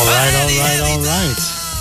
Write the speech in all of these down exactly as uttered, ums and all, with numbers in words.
All right, all right, all right.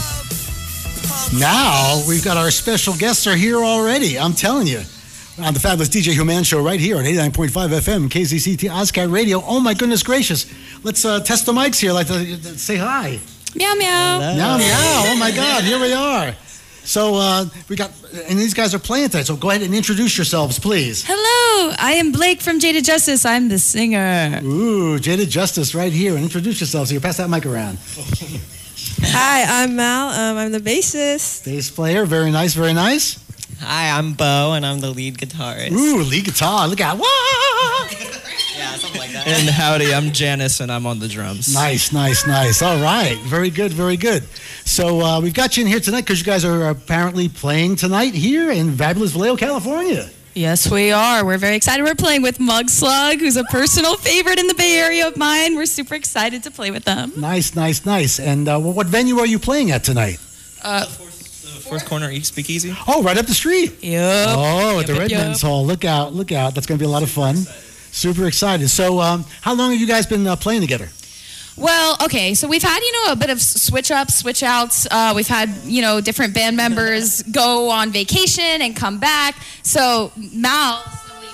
Now we've got our special guests are here already. I'm telling you. On the Fabulous D J Human Show right here on eighty-nine point five F M, K Z C T Ozcat Radio. Oh my goodness gracious. Let's uh, test the mics here. Like to, to say hi. Meow, meow. Hello. Meow, meow. Oh my God, here we are. So uh, we got, and these guys are playing tonight, so go ahead and introduce yourselves, please. Hello, I am Blake from Jaded Justice. I'm the singer. Ooh, Jaded Justice right here. And introduce yourselves here. Pass that mic around. Hi, I'm Mal. Um, I'm the bassist. Bass player. Very nice, very nice. Hi, I'm Bo, and I'm the lead guitarist. Ooh, lead guitar. Look out. Wah! Yeah, something like that. And howdy, I'm Janice, and I'm on the drums. Nice, nice, nice. All right. Very good, very good. So uh, we've got you in here tonight because you guys are apparently playing tonight here in fabulous Vallejo, California. Yes, we are. We're very excited. We're playing with Mug Slug, who's a personal favorite in the Bay Area of mine. We're super excited to play with them. Nice, nice, nice. And uh, what venue are you playing at tonight? Uh, Fourth Corner East Speakeasy. Oh, right up the street. Yep. Oh, Yep, at the yep, Redlands yep. Hall. Look out, look out. That's going to be a lot of fun. Super excited. So um, how long have you guys been uh, playing together? Well, okay, so we've had, you know, a bit of switch ups, switch outs. Uh, we've had, you know, different band members go on vacation and come back. So Mal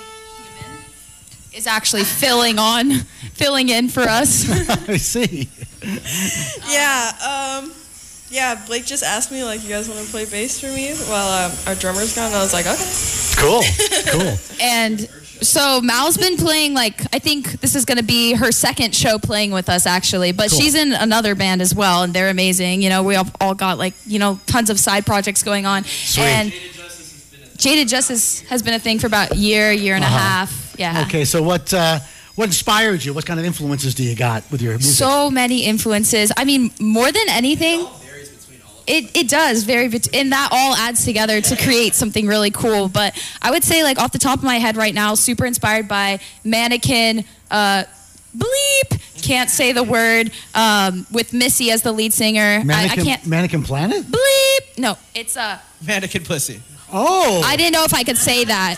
is actually filling on, filling in for us. I see. Yeah, um, yeah, Blake just asked me, like, you guys want to play bass for me while um, our drummer's gone? And I was like, okay. Cool, cool. And so Mal's been playing, like, I think this is going to be her second show playing with us, actually. But Cool. she's in another band as well, and they're amazing. You know, we all, all got, like, you know, tons of side projects going on. Sweet. And Jaded Justice has been a thing for about a year, year and Uh-huh. a half. Yeah. Okay, so what uh, what inspired you? What kind of influences do you got with your music? So many influences. I mean, more than anything, it, it does very, and that all adds together to create something really cool. But I would say, like, off the top of my head right now, super inspired by Mannequin, uh, bleep, can't say the word, um, with Missy as the lead singer. Mannequin, I, I can't, Mannequin Planet? bleep. No, it's a. Uh, Mannequin Pussy. Oh! I didn't know if I could say that.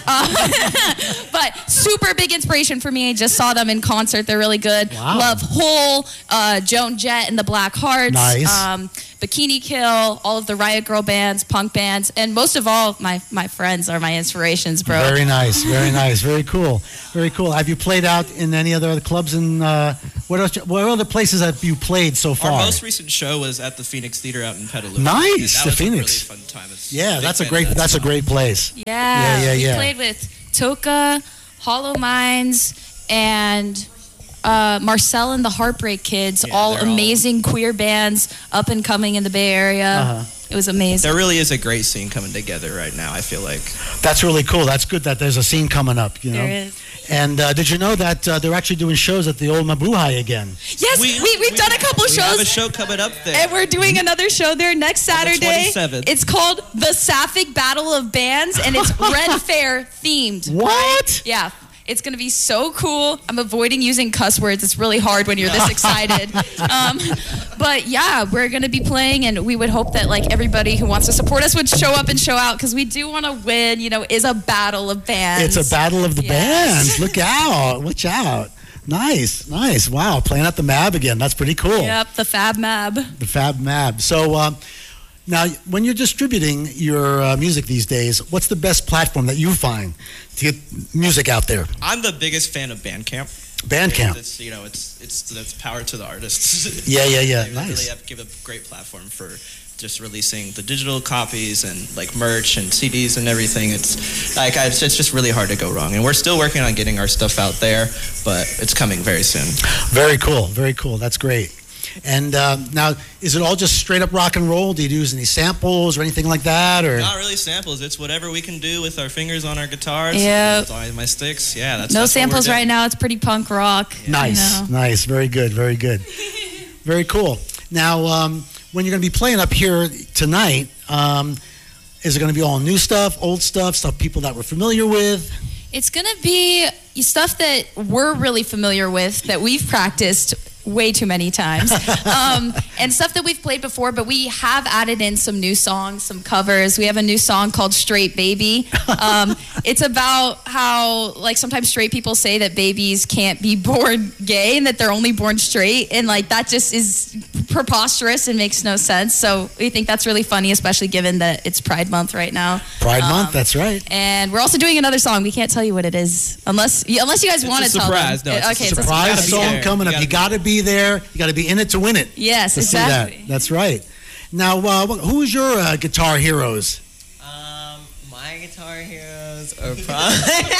Uh, but super big inspiration for me. I just saw them in concert. They're really good. Wow. Love Hole, uh, Joan Jett and the Black Hearts. Nice. Um, Bikini Kill, all of the Riot Girl bands, punk bands, and most of all, my, my friends are my inspirations, bro. Very nice, very nice, very cool, very cool. Have you played out in any other clubs in, uh, what else, what other places have you played so far? Our most recent show was at the Phoenix Theater out in Petaluma. Nice, that the was Phoenix. A really fun time. It's Yeah, big that's a fan great, of that that's a spot. great place. Yeah, Yeah, yeah, we yeah. played with Toka, Hollow Minds, and uh, Marcel and the Heartbreak Kids, Yeah, all they're all- amazing queer bands up and coming in the Bay Area. Uh-huh. It was amazing. There really is a great scene coming together right now, I feel like. That's really cool. That's good that there's a scene coming up, you know. There is. And uh, did you know that uh, they're actually doing shows at the old Mabuhay again? Yes, we, we, we've done a couple We shows. have a show coming up there. And we're doing another show there next On the Saturday. twenty-seventh. It's called the Sapphic Battle of Bands, and it's Red Fair themed. What? Yeah. It's going to be so cool. I'm avoiding using cuss words. It's really hard when you're this excited. Um, but yeah, we're going to be playing, and we would hope that, like, everybody who wants to support us would show up and show out, because we do want to win. You know, is a battle of bands. It's a battle of the Yes. bands. Look out. Watch out. Nice, nice. Wow, playing at the M A B again. That's pretty cool. Yep, the Fab Mab. The Fab M A B. So um, now, when you're distributing your uh, music these days, what's the best platform that you find to get music out there? I'm the biggest fan of Bandcamp. Bandcamp. It's, you know, it's it's that's power to the artists. Yeah, yeah, yeah. They Nice. really have give a great platform for just releasing the digital copies and like merch and C Ds and everything. It's like I, it's just really hard to go wrong. And we're still working on getting our stuff out there, but it's coming very soon. Very cool. Very cool. That's great. And um, now, is it all just straight up rock and roll? Do you use any samples or anything like that? Or Not really samples. It's whatever we can do with our fingers on our guitars. Yep. My, my sticks. Yeah, that's No that's what we're samples doing. right now. It's pretty punk rock. Nice, You know. nice, very good, very good, very cool. Now, um, when you're going to be playing up here tonight, um, is it going to be all new stuff, old stuff, stuff people that we're familiar with? It's going to be stuff that we're really familiar with, that we've practiced way too many times, um, and stuff that we've played before, but we have added in some new songs, some covers. We have a new song called Straight Baby. Um, it's about how, like, sometimes straight people say that babies can't be born gay and that they're only born straight, and, like, that just is preposterous and makes no sense. So we think that's really funny, especially given that it's Pride Month right now. Pride Um, Month, that's right. And we're also doing another song. We can't tell you what it is unless unless you guys It's want a to tell them. surprise. No, it's a okay, Surprise it's a song there. coming You up. You gotta got to be there. You got to be in it to win it. Yes, to see exactly. that. That's right. Now, uh, who is your uh, guitar heroes? Um, my guitar heroes are probably.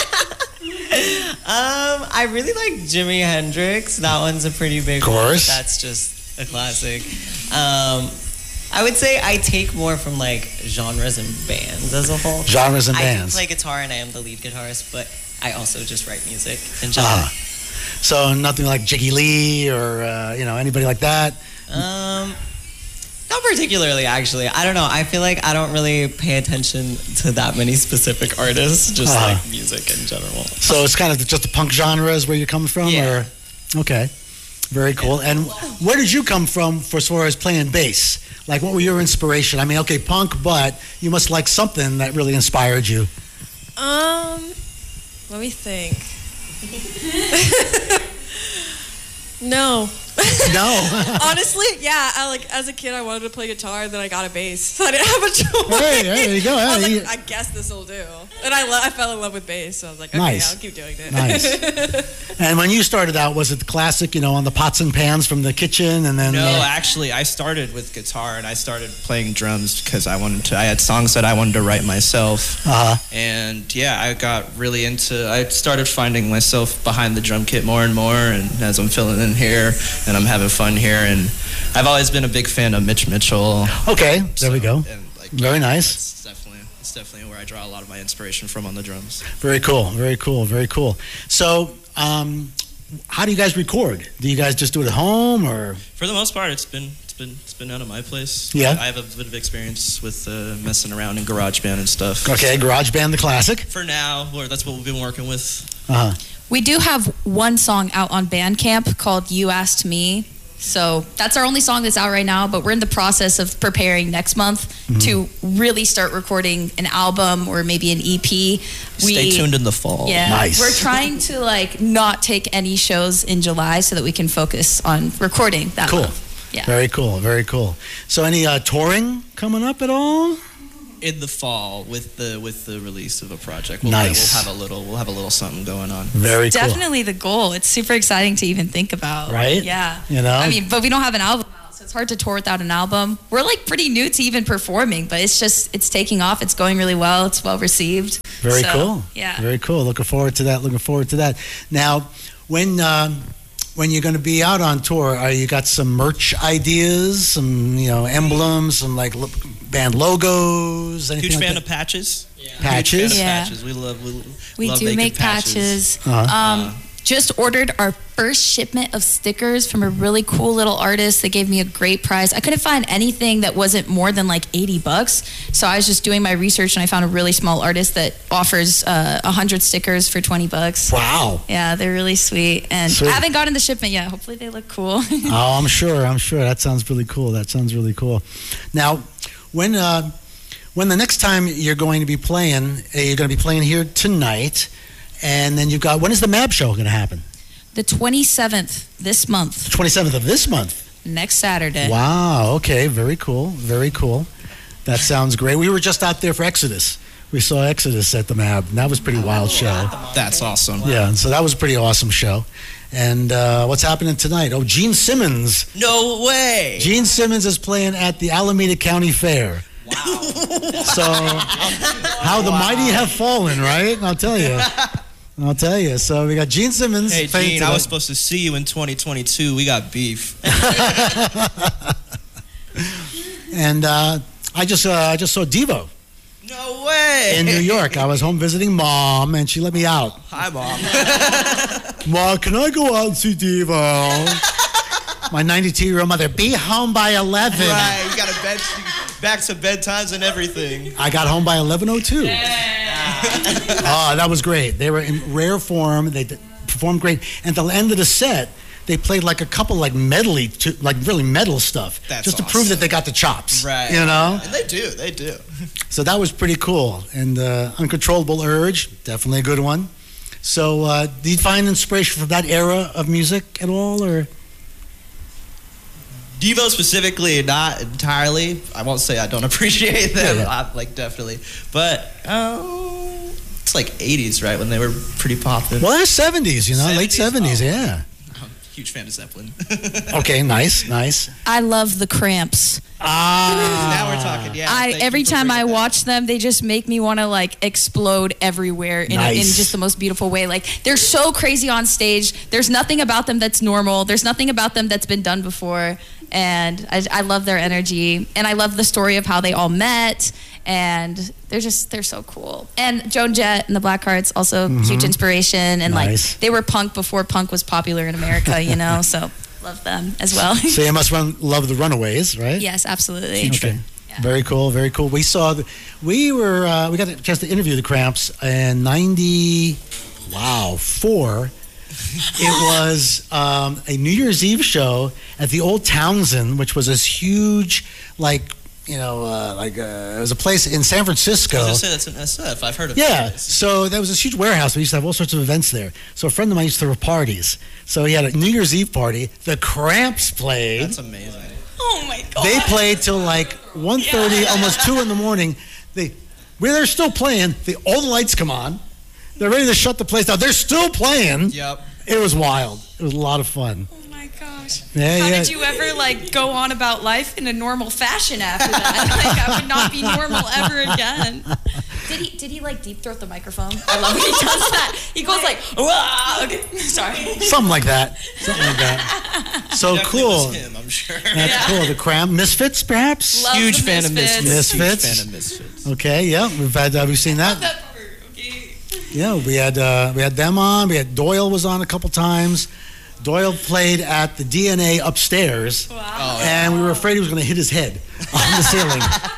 um, I really like Jimi Hendrix. That one's a pretty big Of course. one. That's just a classic. Um, I would say I take more from like genres and bands as a whole. Genres and I bands. do play guitar and I am the lead guitarist, but I also just write music in general. Ah. So nothing like Jiggy Lee or uh, you know anybody like that. Um, not particularly, actually. I don't know. I feel like I don't really pay attention to that many specific artists, just Uh-huh. like music in general. So it's kind of just the punk genre is where you come from, Yeah. or okay, very cool. And where did you come from for as far as playing bass? Like, what were your inspiration? I mean, okay, punk, but you must like something that really inspired you. Um, let me think. No. No. Honestly, yeah. I like as a kid, I wanted to play guitar, then I got a bass, so I didn't have a choice. Hey, hey, there you go. I was Hey, like, I guess this will do, and I lo- I fell in love with bass, so I was like, okay, Nice. I'll keep doing it. Nice. And when you started out, was it the classic, you know, on the pots and pans from the kitchen, and then No, uh, actually, I started with guitar and I started playing drums because I wanted to. I had songs that I wanted to write myself, uh, and yeah, I got really into. I started finding myself behind the drum kit more and more, and as I'm filling in here, and I'm having fun here, and I've always been a big fan of Mitch Mitchell. okay, there we go. And like, Very nice. It's definitely, it's definitely where I draw a lot of my inspiration from on the drums. Very cool. Very cool. Very cool. So, um, how do you guys record? Do you guys just do it at home, or For the most part, it's been it's been it's been out of my place. Yeah. I have a bit of experience with uh, messing around in GarageBand and stuff. okay, GarageBand, the classic? For now, or that's what we've been working with. Uh huh. We do have one song out on Bandcamp called You Asked Me. So that's our only song that's out right now, but we're in the process of preparing next month Mm-hmm. to really start recording an album or maybe an E P. Stay tuned in the fall. Yeah, Nice. we're trying to like not take any shows in July so that we can focus on recording that Cool. month. Yeah. Very cool. Very cool. So, any uh, touring coming up at all? In the fall, with the with the release of a project, we'll, Nice. we'll have a little we'll have a little something going on. Very cool. Definitely the goal. It's super exciting to even think about. Right? Yeah. You know? I mean, but we don't have an album out, so it's hard to tour without an album. We're like pretty new to even performing, but it's just it's taking off. It's going really well. It's well received. Very So, cool. Yeah. Very cool. Looking forward to that. Looking forward to that. Now, when um, when you're going to be out on tour, are you got some merch ideas, some you know emblems, some like lo- band logos, anything Huge like fan that? of patches. Patches? Huge fan of Yeah. patches. We love we, We love do making make patches. Uh-huh. Um, just ordered our first shipment of stickers from a really cool little artist. They gave me a great price. I couldn't find anything that wasn't more than like eighty bucks. So I was just doing my research and I found a really small artist that offers uh, one hundred stickers for twenty bucks. Wow. Yeah, they're really sweet. And Sweet. I haven't gotten the shipment yet. Hopefully they look cool. Oh, I'm sure. I'm sure. That sounds really cool. That sounds really cool. Now, when uh, when the next time you're going to be playing, uh, you're going to be playing here tonight, and then you've got, when is the M A B show going to happen? The twenty-seventh this month, twenty-seventh of this month. next Saturday. Wow. Okay. Very cool. Very cool. That sounds great. We were just out there for Exodus. We saw Exodus at the M A B. And that was a pretty wild show. That's awesome. Yeah. And so that was a pretty awesome show. And uh, what's happening tonight? Oh, Gene Simmons. No way. Gene Simmons is playing at the Alameda County Fair. Wow. So, how the mighty have fallen, right? I'll tell you. I'll tell you. So we got Gene Simmons. Hey playing Gene, I tonight. was supposed to see you in twenty twenty-two. We got beef. And uh, I just uh, I just saw Devo No way. in New York. I was home visiting Mom, and she let me out. Hi, mom. Mom, can I go out and see Devo? My ninety-two-year-old mother, be home by eleven. Right, you got a bed, back to bedtimes and everything. I got home by eleven oh two. Oh, that was great. They were in rare form. They did, performed great. And at the end of the set, they played like a couple like medley, to, like really metal stuff, That's just to prove awesome. that they got the chops. Right. You know. And they do, they do. So that was pretty cool. And uh, Uncontrollable Urge, definitely a good one. So, uh, do you find inspiration from that era of music at all, or? Devo specifically, not entirely. I won't say I don't appreciate them. Yeah, yeah. I, like definitely, but oh, it's like eighties, right, when they were pretty popular. Well, that's seventies, you know, late seventies? seventies, Oh. yeah. I'm a huge fan of Zeppelin. Okay, nice, nice. I love the Cramps. Ah. Now we're talking. Yeah. I thank you every for time I bringing that. watch them, they just make me want to like explode everywhere in, a, in Nice. just the most beautiful way. Like they're so crazy on stage. There's nothing about them that's normal. There's nothing about them that's been done before. And I, I love their energy, and I love the story of how they all met. And they're just they're so cool. And Joan Jett and the Blackhearts also huge inspiration. And Nice. like they were punk before punk was popular in America, you know. So love them as well. So you must run, love the Runaways, right? Yes, absolutely. Okay. Very cool, very cool. We saw, the, we were, uh, we got a chance to interview the Cramps in ninety, wow, four. It was um, a New Year's Eve show at the Old Townsend, which was this huge, like, you know, uh, like uh, it was a place in San Francisco. I was gonna say that's an S F. I've heard of Yeah, that. so that was this huge warehouse. We used to have all sorts of events there. So a friend of mine used to throw parties. So he had a New Year's Eve party. The Cramps played. That's amazing. Oh my god. They played till like one thirty, almost two in the morning. They, where they're still playing, the, all the lights come on. They're ready to shut the place down. They're still playing. Yep. It was wild. It was a lot of fun. Oh my gosh. Yeah, How yeah. did you ever like go on about life in a normal fashion after that? Like I would not be normal ever again. Did he did he like deep throat the microphone? I love when he does that. He goes like, "Whoa." Okay, sorry. Something like that. Something like that. So Definitely cool. was him, I'm sure. That's cool. The Cram Misfits, perhaps. Love Huge the fan of Misfits. Misfits. Misfits. Huge fan of Misfits. Okay, yeah, we've had uh, we've seen that. That part, okay. Yeah, we had uh, we had them on. We had Doyle was on a couple times. Doyle played at the D N A upstairs, Wow. and we were afraid he was going to hit his head on the ceiling. I'd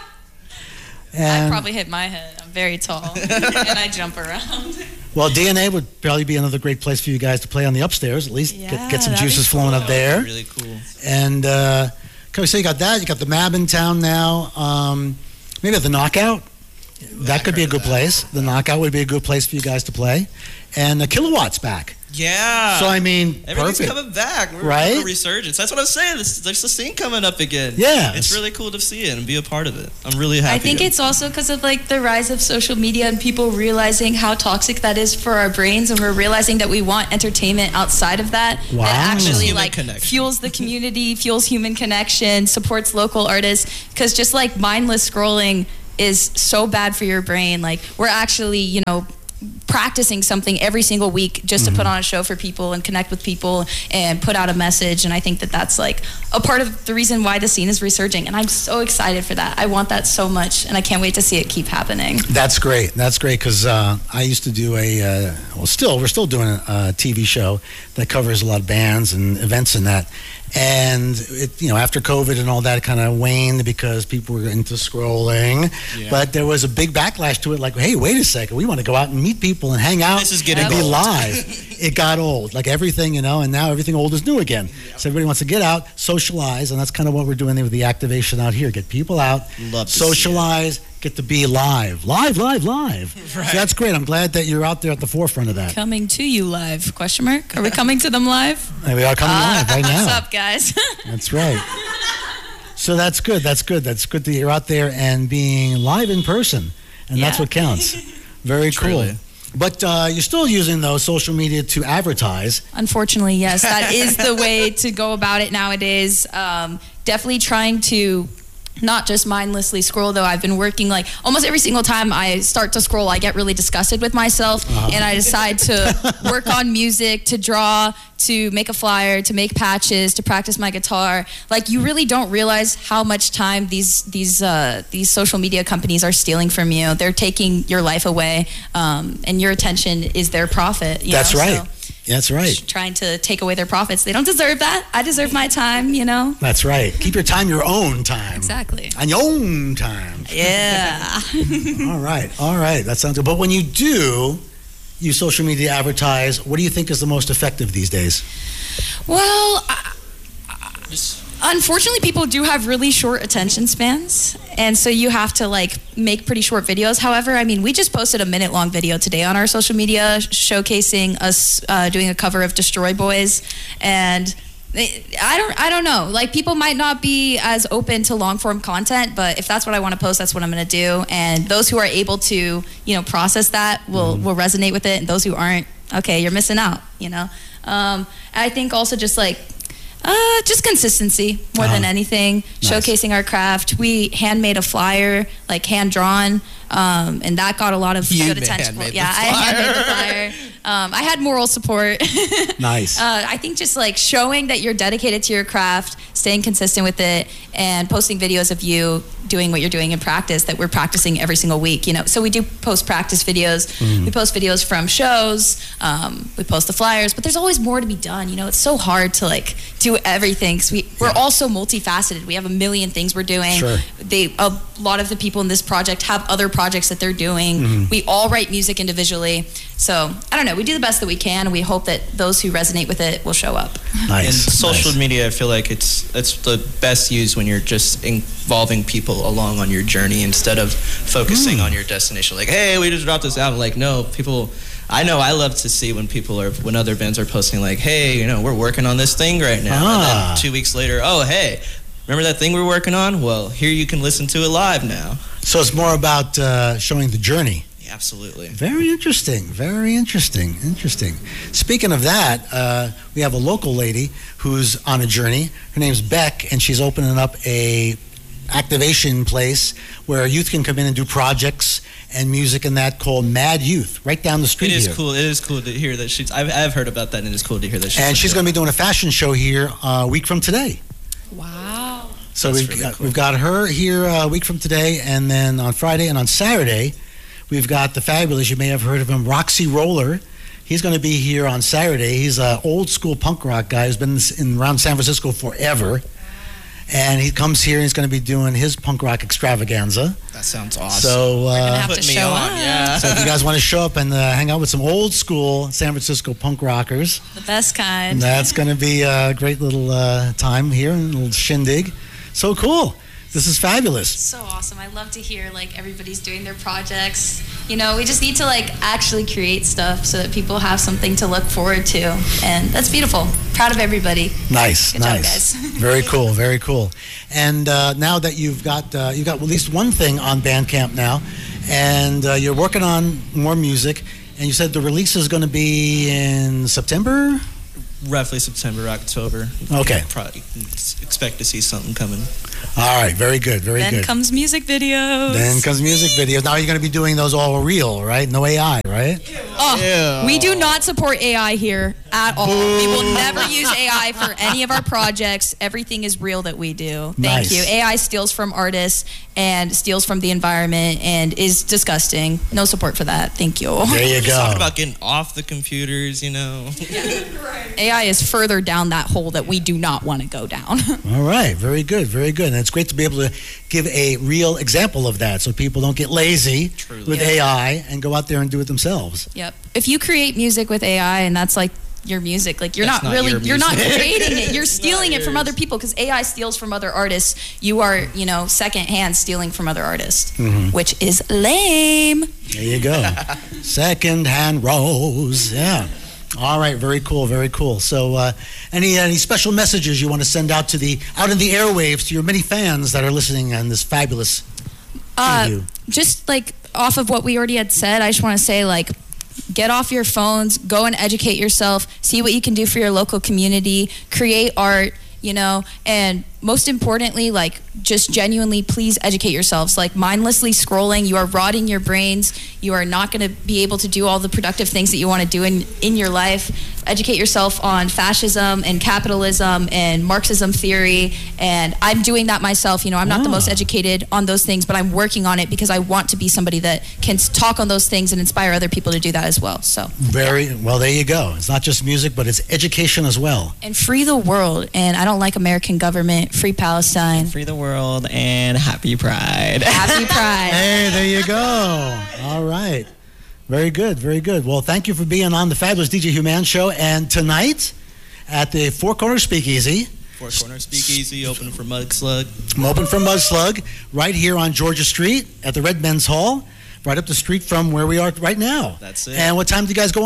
And probably hit my head. I'm very tall and I jump around. well, D N A would probably be another great place for you guys to play on the upstairs. At least Yeah, get, get some that'd be juices flowing up cool. there. Really cool. And uh, okay, so you got that. You got the Mab in town now. Um, maybe at the Knockout. That I could be a heard good of that. place. The Knockout would be a good place for you guys to play. And the Kilowatt's back. Yeah. So I mean, Everything's perfect. coming back. We're Right? having a resurgence. That's what I'm saying. There's, there's a scene coming up again. Yeah. It's really cool to see it and be a part of it. I'm really happy. I think it's also because of like the rise of social media and people realizing how toxic that is for our brains, and we're realizing that we want entertainment outside of that Wow. that actually Human like connection. fuels the community, fuels human connection, supports local artists. Because just like mindless scrolling is so bad for your brain. Like we're actually, you know, practicing something every single week just to put on a show for people and connect with people and put out a message. And I think that that's like a part of the reason why the scene is resurging. And I'm so excited for that. I want that so much, and I can't wait to see it keep happening. That's great. That's great because uh, I used to do a, uh, well, still, we're still doing a, a T V show that covers a lot of bands and events and that. And, it, you know, after COVID and all that, it kind of waned because people were into scrolling. Yeah. But there was a big backlash to it like, hey, wait a second. We want to go out and meet people and hang out This is getting and be old. live. It got old, like everything, you know, and now everything old is new again. So everybody wants to get out, socialize, and that's kind of what we're doing there with the activation out here. Get people out, Love to see it. socialize, get to be live. Live, live, live. Right. So that's great. I'm glad that you're out there at the forefront of that. Coming to you live? Question mark? Are we coming to them live? And we are coming live right now. What's up, guys? That's right. So that's good. That's good. That's good that you're out there and being live in person, and that's Yeah. what counts. Very cool. Truly. But uh, you're still using those social media to advertise. Unfortunately, yes, that is the way to go about it nowadays. Um, definitely trying to not just mindlessly scroll, though. I've been working like almost every single time I start to scroll, I get really disgusted with myself, and I decide to work on music, to draw, to make a flyer, to make patches, to practice my guitar. Like you really don't realize how much time these these uh, these social media companies are stealing from you. They're taking your life away, um, and your attention is their profit. You That's know? right. So, That's right. trying to take away their profits. They don't deserve that. I deserve my time, you know? That's right. Keep your time your own time. Exactly. On your own time. Yeah. All right. All right. That sounds good. But when you do use social media to advertise, what do you think is the most effective these days? Well, I- Just unfortunately, people do have really short attention spans. And so you have to like make pretty short videos. However, I mean, we just posted a minute long video today on our social media showcasing us uh, doing a cover of Destroy Boys. And I don't I don't know. Like, people might not be as open to long form content, but if that's what I want to post, that's what I'm going to do. And those who are able to, you know, process that will mm-hmm. will resonate with it, and those who aren't, okay, you're missing out, you know. Um, I think also just like uh, just consistency more uh-huh. than anything, nice. Showcasing our craft. We handmade a flyer, like hand drawn, um, and that got a lot of you good attention. Handmade yeah, the I handmade the flyer. Um, I had moral support. Nice. Uh, I think just like showing that you're dedicated to your craft, staying consistent with it, and posting videos of you doing what you're doing in practice that we're practicing every single week. You know, so we do post practice videos. Mm. We post videos from shows. Um, we post the flyers, but there's always more to be done. You know, it's so hard to like do everything because we we're yeah. all so multifaceted. We have a million things we're doing. Sure. They a lot of the people in this project have other projects that they're doing. Mm-hmm. We all write music individually. So I don't know. We do the best that we can, and we hope that those who resonate with it will show up. Nice. And social nice. media, I feel like it's it's the best used when you're just involving people along on your journey instead of focusing mm. on your destination. Like, hey, we just dropped this album. Like, no, people. I know I love to see when people are when other bands are posting like, hey, you know, we're working on this thing right now, ah. and then two weeks later, oh, hey, remember that thing we were working on? Well, here you can listen to it live now. So it's more about uh, showing the journey. Absolutely. Very interesting. Very interesting. Interesting. Speaking of that, uh, we have a local lady who's on a journey. Her name's Beck, and she's opening up a activation place where youth can come in and do projects and music and that called Mad Youth, right down the street here. It is here. cool. It is cool to hear that she's. I've, I've heard about that, and it's cool to hear that she's. And she's going to be doing a fashion show here uh, a week from today. Wow. So That's we've really got, cool. we've got her here a week from today, and then on Friday and on Saturday, we've got the fabulous, you may have heard of him, Roxy Roller. He's going to be here on Saturday. He's an old school punk rock guy who's been in around San Francisco forever. And he comes here and he's going to be doing his punk rock extravaganza. That sounds awesome. So, We're gonna uh, have to Put me show on, up. yeah. so if you guys want to show up and uh, hang out with some old school San Francisco punk rockers, The best kind. that's going to be a great little uh, time here, a little shindig. So cool. This is fabulous. So awesome. I love to hear like everybody's doing their projects. You know, we just need to like actually create stuff so that people have something to look forward to. And that's beautiful. Proud of everybody. Nice, Good job, nice. guys. Very cool, very cool. And uh, now that you've got uh, you've got at least one thing on Bandcamp now, and uh, you're working on more music, and you said the release is going to be in September? Roughly September, October. Okay. Probably expect to see something coming. All right, very good, very Then good. comes music videos. Then comes music videos. Now you're going to be doing those all real, right? No A I, right? Oh, we do not support A I here at all. We will never use A I for any of our projects. Everything is real that we do. Thank Nice. you. A I steals from artists and steals from the environment and is disgusting. No support for that. Thank you. There you Just talking go. about getting off the computers, you know. A I is further down that hole that we do not want to go down. All right, very good, very good. And it's great to be able to give a real example of that so people don't get lazy Truly. with A I and go out there and do it themselves. Yep. If you create music with A I and that's like your music, like you're That's not not really your you're not music. creating it, you're stealing it from yours. other people because A I steals from other artists. You are, you know, secondhand stealing from other artists, Mm-hmm. which is lame. There you go. Second-hand rose. Yeah. All right. Very cool. Very cool. So, uh, any any special messages you want to send out to the out in the airwaves to your many fans that are listening on this fabulous Uh, interview? just like off of what we already had said, I just want to say like get off your phones, go and educate yourself, see what you can do for your local community, create art, you know, and most importantly, like just genuinely please educate yourselves. Like mindlessly scrolling, you are rotting your brains. You are not going to be able to do all the productive things that you want to do in, in your life. Educate yourself on fascism and capitalism and Marxism theory. And I'm doing that myself. You know, I'm not the most Ah. educated on those things, but I'm working on it because I want to be somebody that can talk on those things and inspire other people to do that as well. So, Very well. There you go. It's not just music, but it's education as well. and free the world. And I don't like American government. Free Palestine. Free the world and happy Pride. Happy Pride. Hey, there you go. All right. Very good, very good. Well, thank you for being on the fabulous D J Human Show. And tonight at the Four Corners Speakeasy, Four Corner Speakeasy, open for Mudslug. I'm open from Mudslug, right here on Georgia Street at the Red Men's Hall, right up the street from where we are right now. That's it. And what time do you guys go on?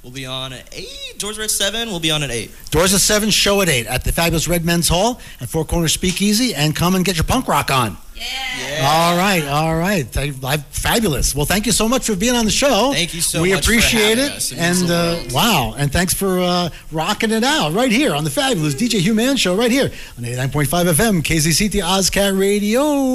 We'll be on at eight. Doors are at seven. We'll be on at eight. Doors at seven, show at eight at the fabulous Red Men's Hall at Four Corners Speakeasy, and come and get your punk rock on. Yeah. Yeah. All right, all right. Thank- I- Fabulous. Well, thank you so much for being on the show. Thank you so we much for appreciate having it. us. It means and the uh, world. wow, and thanks for uh, rocking it out right here on the fabulous D J Hugh Man Show right here on eighty-nine point five F M K Z C T OzCat Radio.